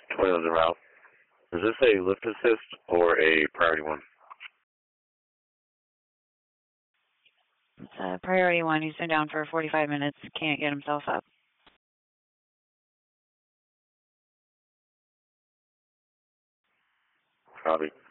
Toilets are out. Is this a lift assist or a priority one? It's a priority one. He's been down for 45 minutes. Can't get himself up. Copy.